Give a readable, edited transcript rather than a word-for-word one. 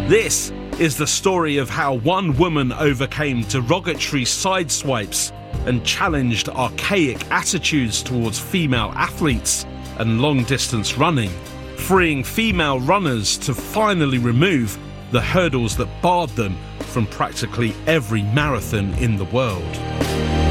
This is the story of how one woman overcame derogatory sideswipes and challenged archaic attitudes towards female athletes and long-distance running, freeing female runners to finally remove the hurdles that barred them from practically every marathon in the world.